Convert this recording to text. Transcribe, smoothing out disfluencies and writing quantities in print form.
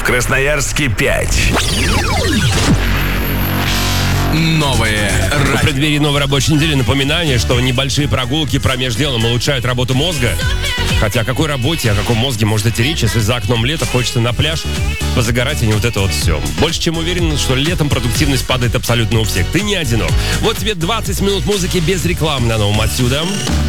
Красноярске 5. Новые В преддверии новой рабочей недели напоминание, что небольшие прогулки промеж делом улучшают работу мозга. Хотя о какой работе, о каком мозге может идти речь, если за окном лето, хочется на пляж позагорать, и не вот это вот все. Больше чем уверен, что летом продуктивность падает абсолютно у всех. Ты не одинок. Вот тебе 20 минут музыки без рекламы на новом отсюда.